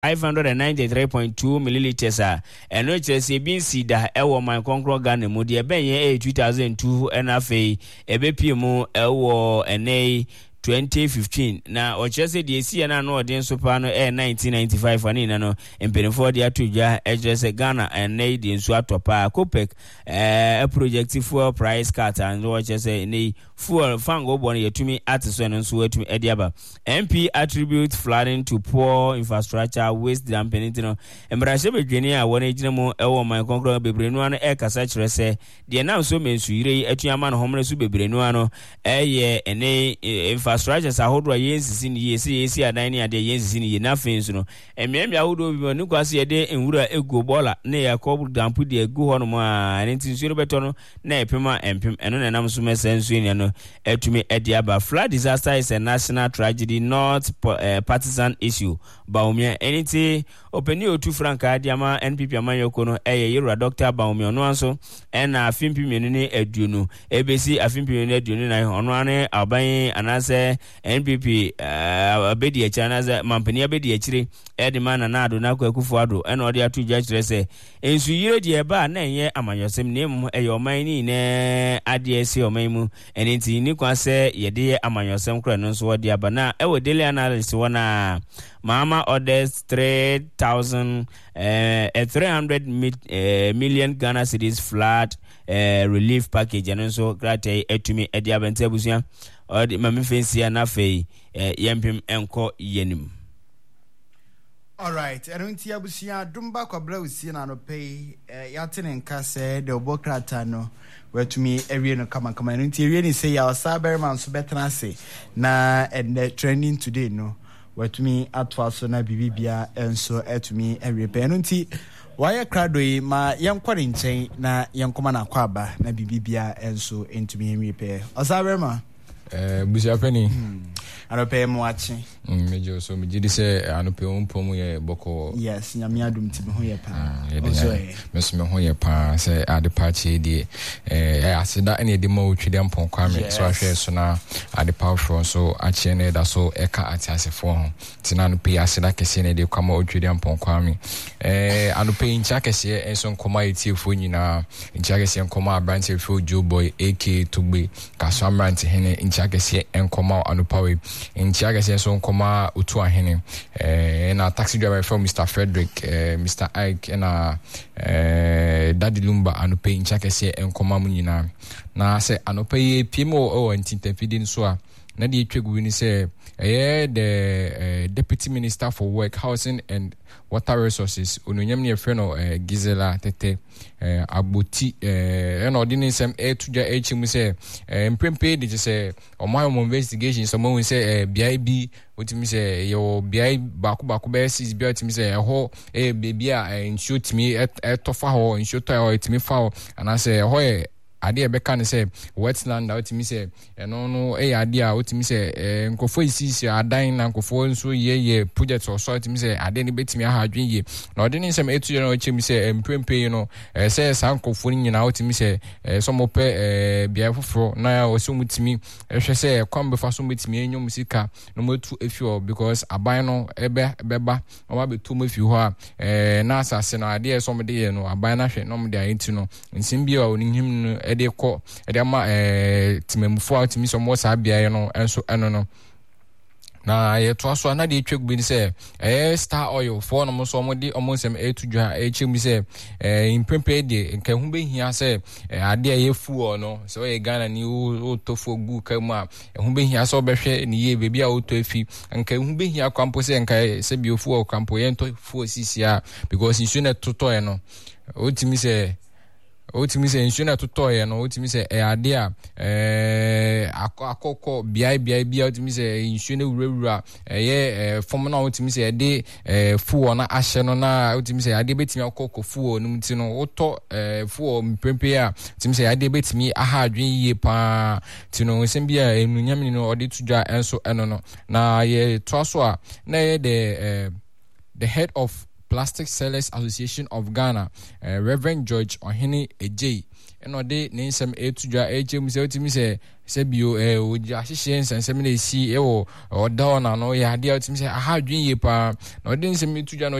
593.2 milliliters eno chese bin sida ewo man konkro Ghana mu de benye 2002 enafe ebepie mu ewo ene 2015 na ochese de esi na no odin so pa no 1995 ani na no empenfo de atudwa ejese Ghana ene de nsu atopa Copec project fuel price cut and ochese ni fuel fango bon yetumi atiso no nso atumi ediaba MP attribute flooding to poor infrastructure waste dumping no embrase bedwani a wona ejina mu ewo man konkro bebrenu ano kasa kire se de na so mensuire atuama no homre so bebrenu ano eye ene infrastructure sahodro yensisi ni yesi adan ni ade yensisi ni na fensu no emiamia ahodo bi no kwase yede enwura ego bola na yakob dampu de ego ho no ma enti nsuo beto no na epema empem eno na nam so mesensu ni no etumi ediaba flood disaster is a national tragedy not partisan issue Baumia eniti openi otu franka adiama NPP amanyoko no yira Dr. Baumia no anso na afimpi menene aduonu ebesi afimpi menene aduonu na ono ane aban anase NPP abedi echanaza mampani abedi echire edimana na ado na kwakufu ado ena odi atudwa kire se ensu yire de ba na enye amanyosem nemu oman ni ne ade ese oman mu eniti ni kwase yede amanyosem kra no so odi aba na ewo daily analysis wana Mama orders 300 million Ghana cedis flood relief package and so grate etumi edi abente abusia odi mami fensia na fei yempim enko yenim. All right, I don't see abusia dumba kwa bla usi na no pay yatene nka se de obokrata no wetumi ewie no kama no nti ewie ni say ya Cyberman so betena se na and trending today no wetumi atwa so na bibibia enso etumi ewie no nti waya krado yi ma yankware nchen na yankoma na kwaba na bibibia enso entumi ewie pe Cyberman busia pani anope mo achi mejo so me jidi se anope ompom ye boko yes nyame adum ti me ho ye pa meso me ho ye pa se ade pa chi die aseda ene de ma otwide ampon kwame so ahwe so na ade pa fro so achi ne da so eka atiasefo ho tina no pe aseda kese ne de kwama otwide ampon kwame anope ncha kese enso nkoma etiefo nyina ncha kese nkoma abranche fo Joe Boy AK Tugbe kaso amrante hene ncha kese nkoma anopawe ncha kese so nkoma otu ahene na taxi driver from Mr. Frederick Mr. Ike na Daddy Lumba anope ncha kese nkoma mu nyina na se anope ye pimo o ntintafidi so a na de twegu ni se the deputy minister for work housing and water resources ononyam ne freno Gizela Tete aboti na odini sem tuja echimu se mpempe de se omo investigation so mo se BIB otimi se yo BIB baku be sis bi otimi se ho baby a ensutimi etofa ho ensuto ho etimi fa ho ana se ho ade ebeka ne se wetland otimi se eno no ade a otimi se nkofo isisi adan na nkofo nso ye project so otimi se ade ne betimi aha adwen ye na ode ne sem etu no chemi se mpempe no se sankofo nyina otimi se so mo pe bia foforo na o so mutimi hwe se kwambe fa so mutimi enyom sika no motu efio because aban no beba o ma betu mo fi ho a na asase na ade so mo de ye no aban na hwe no mo de ayenti no nsimbi a onihim no ede ko ede ama timemfo a timi so mo sa bia no enso eno no na ye to aso na de twegu bi se star oil for no so mo de omonsem etudwa echemi se impempe de nka hu be hia se ade ye fu no so ye Ghana ni o to fo gu ka mu a hu be hia so be hwe ni ye bebi a o to afi nka hu be hia kwampo se nka se bi ofu o kwampo ye to fu osisi a because nsu na toto ye no otimi se nsu na toto ye no otimi se ade a akoko bia otimi se nsu na wurawura fom na otimi se ade fuo na ahye no na otimi se ade betimi akoko fuo no mti no oto fuo mpempe a otimi se ade betimi aha adwen yie pa ti no nsem bia enunyam no ode tudwa enso eno no na ye to so a na ye the head of Plastic Sellers Association of Ghana, Reverend George Ohene Ejay. And no day name some a to dra HM Sebio, Jashians and Semina see or down and all ya dear to me say, I had dream ye pa, no didn't send me to Jano